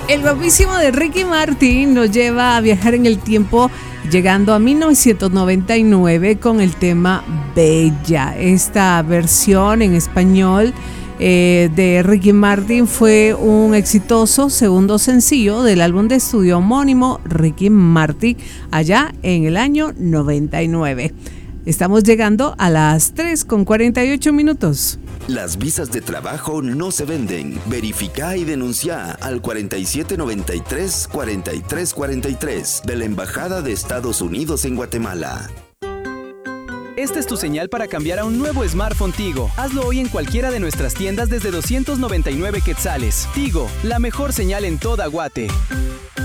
El guapísimo de Ricky Martin nos lleva a viajar en el tiempo, llegando a 1999 con el tema Bella. Esta versión en español de Ricky Martin fue un exitoso segundo sencillo del álbum de estudio homónimo Ricky Martin allá en el año 99. Estamos llegando a las 3:48. Las visas de trabajo no se venden. Verifica y denuncia al 4793-4343 de la Embajada de Estados Unidos en Guatemala. Esta es tu señal para cambiar a un nuevo smartphone Tigo. Hazlo hoy en cualquiera de nuestras tiendas desde 299 quetzales. Tigo, la mejor señal en toda Guate.